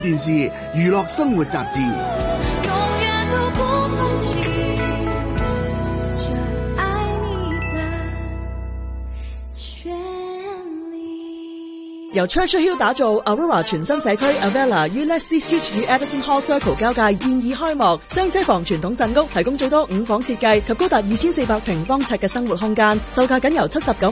電視娛樂生活雜誌。 由 Churchill Hill 打造 Aurora 全新社區 Avella 於 Leslie Street 與 Edison Hall Circle 交界現已開幕，雙車房傳統鎮屋提供最多5房設計及高達2400平方尺嘅生活空間，售價僅由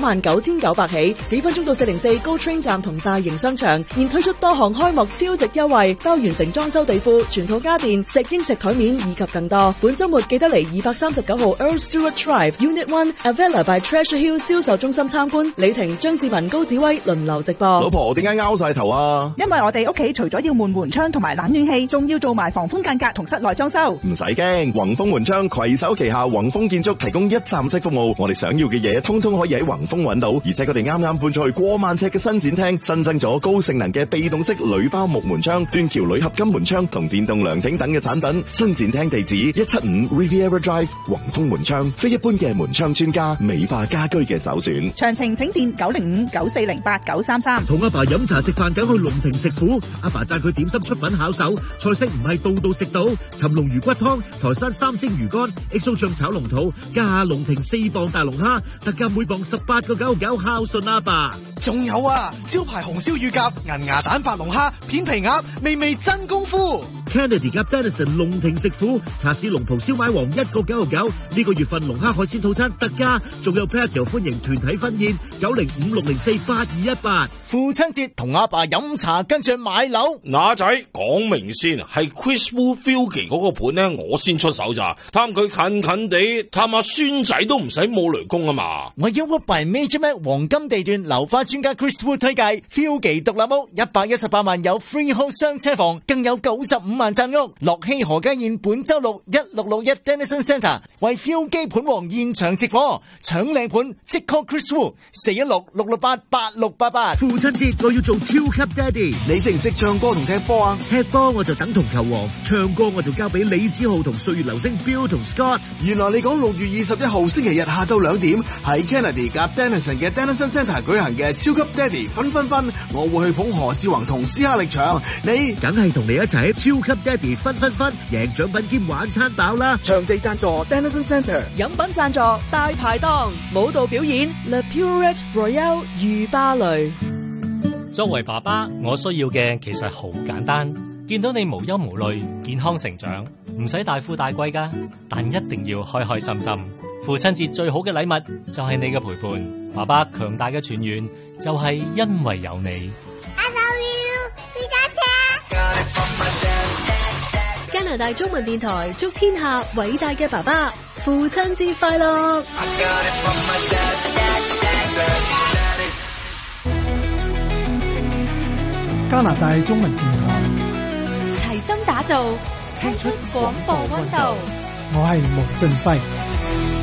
799900起，幾分鐘到404 GO Train 站同大型商場，現推出多項開幕超值優惠，包完成裝修地庫、全套家電、石英石台面以及更多。本週末記得嚟239號 Earl Stewart Drive Unit 1 Avella by Treasure Hill 銷售中心參觀，李婷、張志文、高子威輪流直播。 老婆點解拗晒頭啊？ 因為我哋屋企除咗要換門窗同埋冷暖氣，仲要做埋防風間隔同室內裝修。 唔使驚，宏豐門窗攜手旗下宏豐建築提供一站式服務，我哋想要嘅嘢通通可以喺宏豐揾到，而且佢哋啱啱搬出去過萬尺嘅新展廳，新增咗高性能嘅被動式鋁包木門窗、斷橋鋁合金門窗同電動涼亭等嘅產品。新展廳地址175 Riviera Drive， 宏豐門窗，非一般嘅門窗專家，美化家居嘅首選。 詳情請電905-9408-933。 同阿爸飲茶食飯，梗去龍庭食府。阿爸讚佢點心出品巧手，菜式唔係度度食到。尋龍魚骨湯、台山3星魚乾、XO 醬炒龍肚，加下龍庭4磅大龍蝦，特價每磅18.99，孝順阿爸。 仲有啊，招牌紅燒乳鴿、銀牙蛋白龍蝦、片皮鴨，味味真功夫。 Kennedy 加 Denison 龍庭食府，茶市龍袍燒賣王1.99，呢個月份龍蝦海鮮套餐特價，仲有 Patio 歡迎團體婚宴905-604-8218。 父親節同阿爸飲茶，跟住買樓。 嗱仔，講明先，係 Chris Wu Filky 嗰個盤呢，我先出手咋，探佢近近地，探下孫仔都唔使冇雷公啊嘛。 我要屋by Major Mac 黃金地段樓花專家 Chris Wu 推介 Filky 獨立屋，118萬有 freehold 雙車房，更有95萬讚屋。樂熙何家宴本周六1661 Denison Centre 為 Filky 盤王現場直播，搶靚盤即 call Chris Wu 416-668-8688。 父親節我要做超級爹哋。 你識唔識唱歌同踢波啊？ 踢波我就等同球王，唱歌我就交俾李子豪同歲月流星 Bill 同 Scott。 原來你講6月21號星期日下晝2點喺 Kennedy 夾 Denison 嘅 Denison Centre 舉行嘅超級爹哋分，我會去捧何志宏同斯克力場，你梗係同你一齊喺超級爹哋分，贏獎品兼玩餐飽啦！ 場地贊助 Denison Centre， 飲品贊助大排檔，舞蹈表演 Le Purette Royale 御芭蕾。 作為爸爸，我需要嘅其實好簡單，見到你無憂無慮、健康成長，唔使大富大貴㗎，但一定要開開心心。父親節最好嘅禮物就係你嘅陪伴，爸爸強大嘅泉源就係因為有你。 I love you， 你家車。加拿大中文電台祝天下偉大嘅爸爸父親節快樂。 加拿大中文電台齊心打造，踢出廣播溫度。 我係毛俊輝。